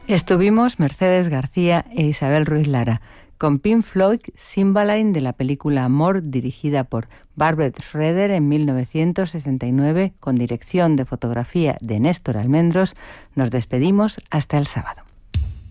Estuvimos Mercedes García e Isabel Ruiz Lara con Pink Floyd, Cymbeline, de la película Amor, dirigida por Barbet Schroeder en 1969, con dirección de fotografía de Néstor Almendros. Nos despedimos hasta el sábado.